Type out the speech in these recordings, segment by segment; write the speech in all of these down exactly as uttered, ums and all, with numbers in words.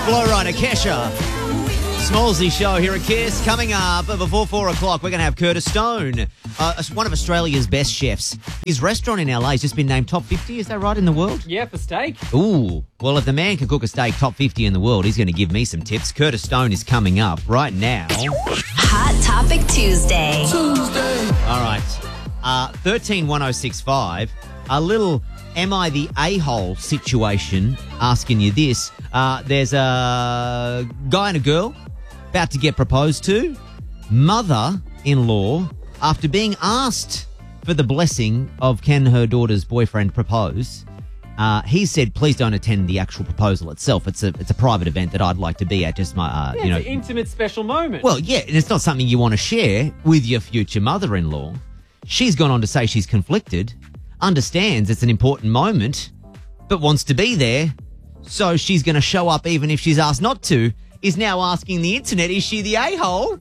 Flow Rider, Kesha. Smallsy show here at Kiss. Coming up before four o'clock, we're going to have Curtis Stone, uh, one of Australia's best chefs. His restaurant in L A has just been named top fifty, is that right, in the world? Yeah, for steak. Ooh. Well, if the man can cook a steak top fifty in the world, he's going to give me some tips. Curtis Stone is coming up right now. Hot Topic Tuesday. Tuesday. All right. Uh, thirteen one oh six five. A little am I the a-hole situation asking you this. Uh, there's a guy and a girl about to get proposed to. Mother-in-law, after being asked for the blessing of can her daughter's boyfriend propose, uh, he said, please don't attend the actual proposal itself. It's a it's a private event that I'd like to be at. Just my, uh, Yeah, you know, it's an intimate, special moment. well, yeah, and it's not something you want to share with your future mother-in-law. She's gone on to say she's conflicted, understands it's an important moment, but wants to be there. So she's going to show up even if she's asked not to, is now asking the internet, is she the a-hole?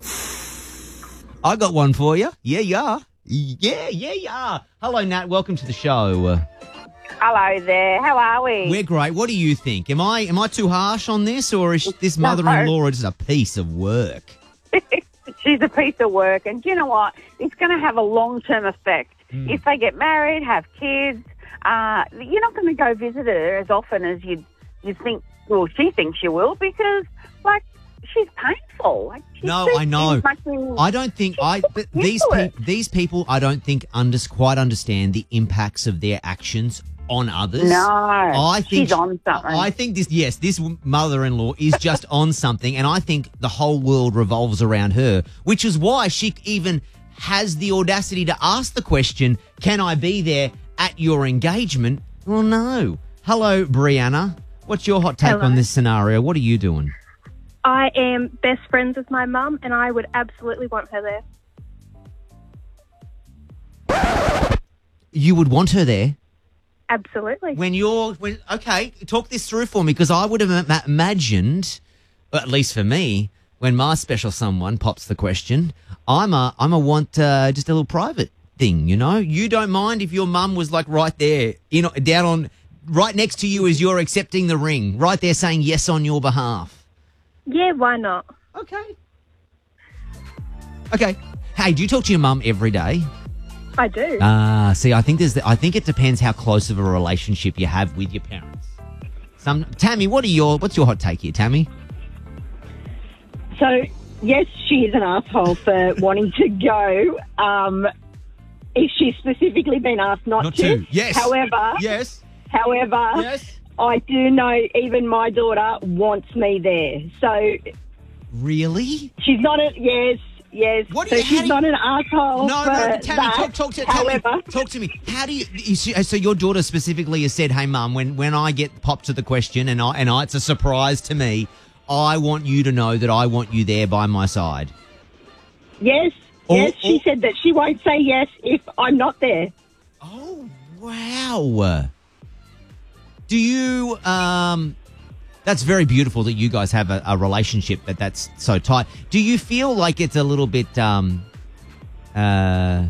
I got one for you. Yeah, yeah. Yeah, yeah, yeah. Hello, Nat. Welcome to the show. Hello there. How are we? We're great. What do you think? Am I am I too harsh on this, or is this mother-in-law just a piece of work? She's a piece of work. And do you know what? It's going to have a long-term effect. Mm. If they get married, have kids, uh, you're not going to go visit her as often as you you think, well, she thinks you will, because, like, she's painful. Like, she's No, I know. Making, I don't think I th- these pe- these people. I don't think under- quite understand the impacts of their actions on others. No, I think she's on something. I think this. Yes, this mother-in-law is just on something, and I think the whole world revolves around her, which is why she even has the audacity to ask the question, "Can I be there at your engagement?" Well, no. Hello, Brianna. What's your hot take Hello. on this scenario? What are you doing? I am best friends with my mum, and I would absolutely want her there. You would want her there? Absolutely. When you're, when, okay, talk this through for me, because I would have ima- imagined, or at least for me, when my special someone pops the question, I'm a, I'm a want uh, just a little private thing, you know? You don't mind if your mum was like right there, you know, down on, right next to you as you're accepting the ring, right there saying yes on your behalf. Yeah, why not? Okay. Okay. Hey, do you talk to your mum every day? I do. Ah, uh, see, I think there's, the, I think it depends how close of a relationship you have with your parents. Some, Tammy, what are your, what's your hot take here, Tammy? So, yes, she is an asshole for wanting to go. Um, if she's specifically been asked not, Not to. to, yes. However, Yes. however, Yes. I do know even my daughter wants me there. So Really? she's not a yes, yes. What do so you- how do she's you- not an asshole. No, for no, Tammy, that. talk, talk to, tell me, However, talk to me. How do you, you see, so your daughter specifically has said, hey, Mum, when, when I get popped to the question and I, and I, it's a surprise to me, I want you to know that I want you there by my side. yes, Or- yes. She or- said that she won't say yes if I'm not there. Oh, wow. Do you, um, that's very beautiful that you guys have a, a relationship that that's so tight. Do you feel like it's a little bit, um, uh,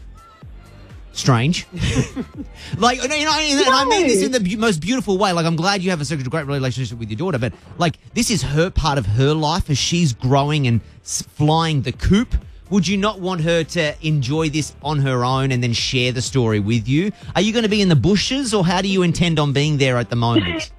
strange? Like, you know, and I mean this in the bu- most beautiful way. Like, I'm glad you have a such a great relationship with your daughter, but like, this is her part of her life as she's growing and s- flying the coop. Would you not want her to enjoy this on her own and then share the story with you? Are you going to be in the bushes, or how do you intend on being there at the moment?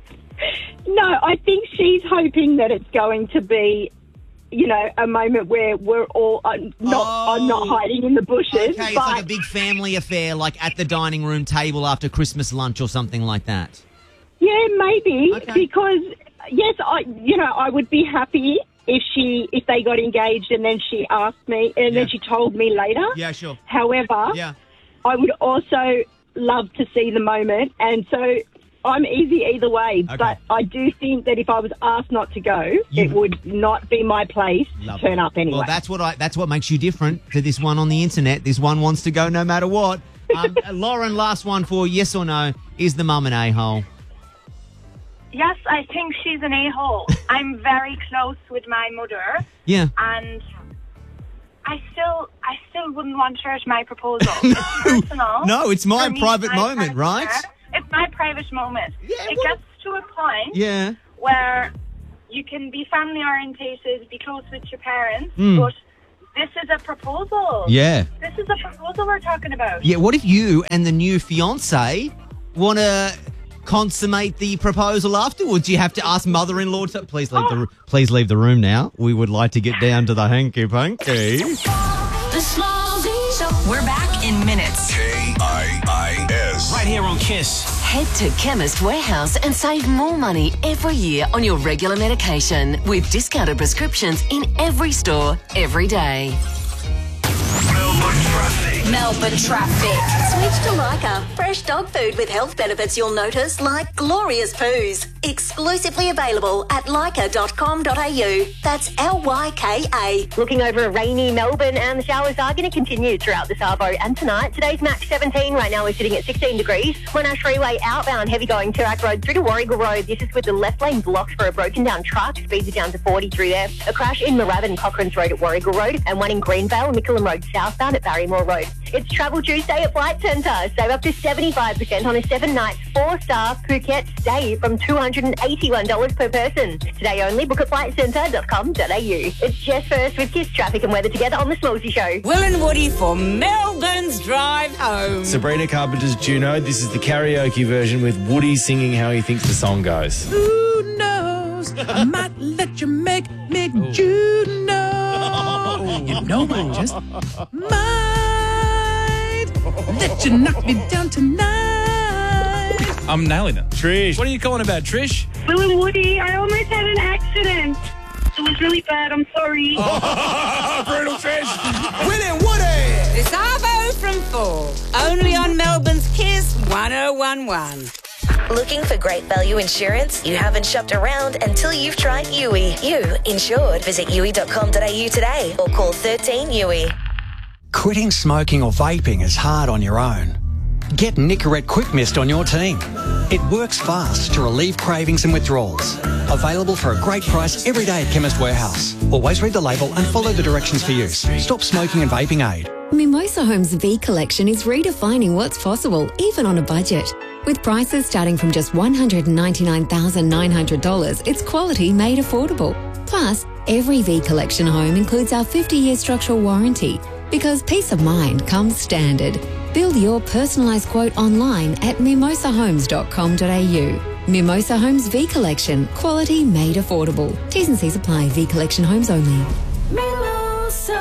No, I think she's hoping that it's going to be, you know, a moment where we're all uh, not Oh. I'm not hiding in the bushes. Okay, but it's like a big family affair, like at the dining room table after Christmas lunch or something like that. yeah, maybe Okay. because yes, I you know I would be happy if she if they got engaged and then she asked me and Yeah. then she told me later. Yeah, sure. However, Yeah. I would also love to see the moment, and so I'm easy either way. Okay. But I do think that if I was asked not to go, You- it would not be my place Love to turn it. up anyway. Well, that's what I. That's what makes you different to this one on the internet. This one wants to go no matter what. Um, Lauren, last one for yes or no. Is the mum an a-hole? Yes, I think she's an a-hole. I'm very close with my mother, Yeah. and I still, I still wouldn't want her at my proposal. It's personal. No, it's my For me, private my moment, private right? affair. It's my private moment. Yeah, it what- gets to a point Yeah. where you can be family orientated, be close with your parents, Mm. but this is a proposal. Yeah. This is a proposal we're talking about. Yeah, what if you and the new fiancé want to consummate the proposal afterwards? You have to ask mother-in-law to... Please leave, the, please leave the room now. We would like to get down to the hanky-panky. The Small Z Show. We're back in minutes. K I I S. Right here on Kiss. Head to Chemist Warehouse and save more money every year on your regular medication with discounted prescriptions in every store, every day. Melbourne traffic. Melbourne traffic. Switch to Lyka. Fresh dog food with health benefits you'll notice, like glorious poos. Exclusively available at lyka dot com dot a u. That's L Y K A. Looking over a rainy Melbourne, and the showers are going to continue throughout the Savo and tonight. Today's max seventeen. Right now we're sitting at sixteen degrees. Monash Freeway outbound, heavy going Turak Road through to Warrigal Road. This is with the left lane blocked for a broken down truck. Speeds are down to forty through there. A crash in Moorabbin, Cochrane's Road at Warrigal Road, and one in Greenvale, Mickleham Road southbound at Barrymore Road. It's Travel Tuesday at Flight Centre. Save up to seventy-five percent on a seven nights, four star Phuket stay from two hundred eighty-one dollars per person. Today only, book at flight centre dot com dot a u. It's Jess First with Kiss Traffic and Weather together on the Smallsy Show. Will and Woody for Melbourne's Drive Home. Sabrina Carpenter's Juno. This is the karaoke version with Woody singing how he thinks the song goes. Who knows? I might let you make me Juno. You know I just might let you knock me down tonight. I'm nailing it. Trish. What are you calling about, Trish? Will and Woody, I almost had an accident. It was really bad. I'm sorry. Oh, brutal Trish. Will and Woody. The Savo from four. Only on Melbourne's Kiss one oh one one. Looking for great value insurance? You haven't shopped around until you've tried U I. You insured. Visit U I dot com dot a u today or call thirteen U I. Quitting smoking or vaping is hard on your own. Get Nicorette Quick Mist on your team. It works fast to relieve cravings and withdrawals. Available for a great price every day at Chemist Warehouse. Always read the label and follow the directions for use. Stop smoking and vaping aid. Mimosa Homes V Collection is redefining what's possible, even on a budget. With prices starting from just one hundred ninety-nine thousand nine hundred dollars, it's quality made affordable. Plus, every V Collection home includes our fifty-year structural warranty, because peace of mind comes standard. Build your personalised quote online at mimosa homes dot com dot a u. Mimosa Homes V Collection. Quality made affordable. T's and C's apply. V Collection homes only. Mimosa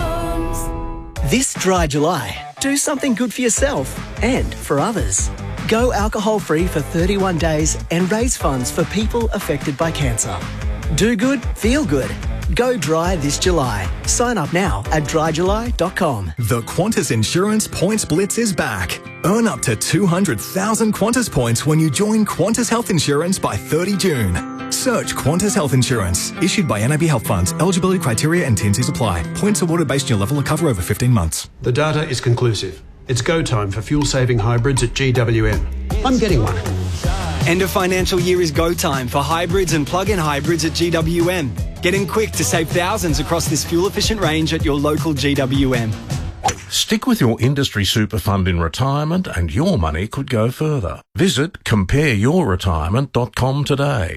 Homes. This dry July, do something good for yourself and for others. Go alcohol-free for thirty-one days and raise funds for people affected by cancer. Do good, feel good. Go dry this July. Sign up now at dry july dot com. The Qantas Insurance Points Blitz is back. Earn up to two hundred thousand Qantas points when you join Qantas Health Insurance by thirty June. Search Qantas Health Insurance. Issued by N A B Health Funds. Eligibility criteria and T and Cs apply. Points awarded based on your level of cover over fifteen months. The data is conclusive. It's go time for fuel-saving hybrids at G W M. I'm getting one. End of financial year is go time for hybrids and plug-in hybrids at G W M. Get in quick to save thousands across this fuel-efficient range at your local G W M. Stick with your industry super fund in retirement and your money could go further. Visit compare your retirement dot com today.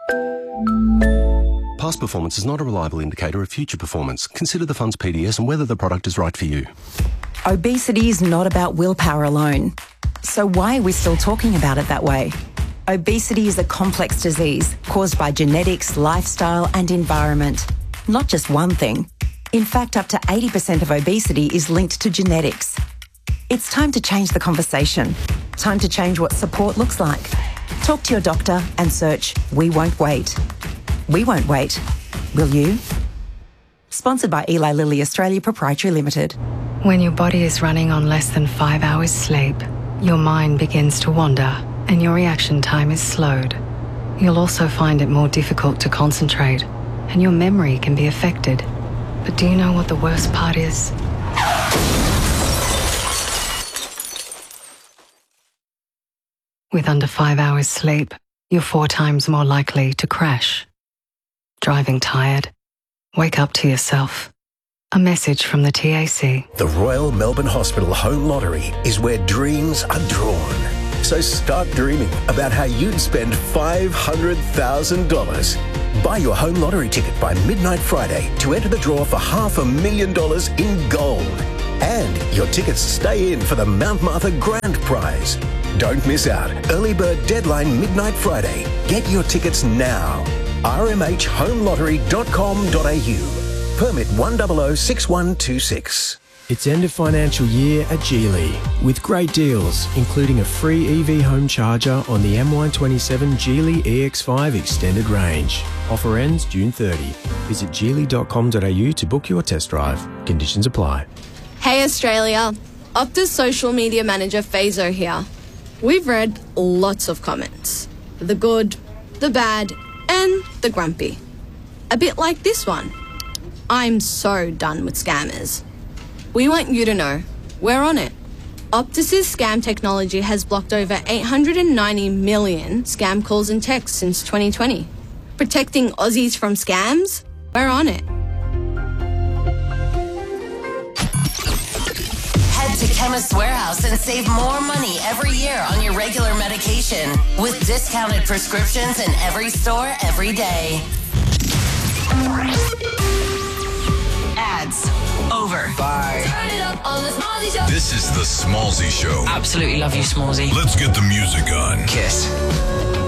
Past performance is not a reliable indicator of future performance. Consider the fund's P D S and whether the product is right for you. Obesity is not about willpower alone. So why are we still talking about it that way? Obesity is a complex disease caused by genetics, lifestyle and environment. Not just one thing. In fact, up to eighty percent of obesity is linked to genetics. It's time to change the conversation. Time to change what support looks like. Talk to your doctor and search We Won't Wait. We won't wait. Will you? Sponsored by Eli Lilly Australia Proprietary Limited. When your body is running on less than five hours sleep, your mind begins to wander and your reaction time is slowed. You'll also find it more difficult to concentrate and your memory can be affected. But do you know what the worst part is? With under five hours sleep, you're four times more likely to crash. Driving tired? Wake up to yourself. A message from the T A C. The Royal Melbourne Hospital Home Lottery is where dreams are drawn. So start dreaming about how you'd spend five hundred thousand dollars. Buy your home lottery ticket by midnight Friday to enter the draw for half a million dollars in gold. And your tickets stay in for the Mount Martha Grand Prize. Don't miss out. Early bird deadline midnight Friday. Get your tickets now. r m h home lottery dot com dot a u. Permit one zero zero six one two six. It's end of financial year at Geely with great deals, including a free E V home charger on the M one twenty-seven Geely E X five Extended Range. Offer ends June thirtieth. Visit geely dot com dot a u to book your test drive. Conditions apply. Hey Australia, Optus social media manager Fazo here. We've read lots of comments. The good, the bad, and the grumpy. A bit like this one. I'm so done with scammers. We want you to know, we're on it. Optus's scam technology has blocked over eight hundred ninety million scam calls and texts since twenty twenty. Protecting Aussies from scams? We're on it. Head to Chemist Warehouse and save more money every year on your regular medication with discounted prescriptions in every store every day. Ads over. Bye. Turn it up on the Smallzy Show. This is the Smallzy Show. Absolutely love you, Smallzy. Let's get the music on. Kiss.